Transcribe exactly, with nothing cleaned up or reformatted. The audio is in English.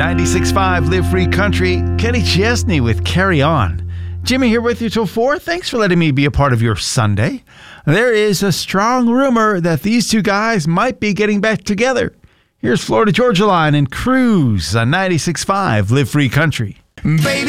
ninety-six point five Live Free Country, Kenny Chesney with Carry On. Jimmy here with you till four. Thanks for letting me be a part of your Sunday. There is a strong rumor that these two guys might be getting back together. Here's Florida Georgia Line and Cruise on ninety-six point five Live Free Country. Baby,